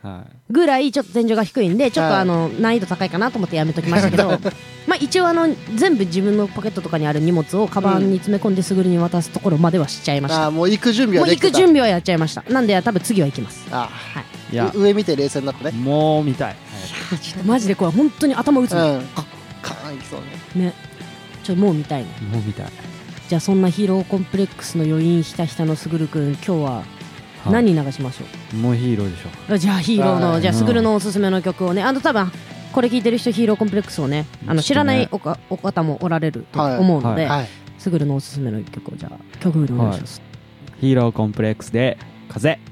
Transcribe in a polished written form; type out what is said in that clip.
ぐらいちょっと天井が低いんでちょっと難易度高いかなと思ってやめときましたけどまあ一応全部自分のポケットとかにある荷物をカバンに詰め込んでスグルに渡すところまではしちゃいました。 もう行く準備はできてた。 もう行く準備はやっちゃいました。なんで多分次は行きます。 いや上見て冷静になってね。 もう見たい。 ちょっとマジでこれ本当に頭打つの。 カーンいきそうね。 ね。もう見たいね。 もう見たい。 じゃあそんなヒーローコンプレックスの余韻ひたひたのスグルくん、今日は何流しましょう。 もうヒーローでしょ。 じゃあヒーローのじゃあスグルのおすすめの曲をね、多分これ聞いてる人ヒーローコンプレックスをね知らないお方もおられると思うので、スグルのおすすめの曲をじゃあ曲振りお願いします。 ヒーローコンプレックスで風。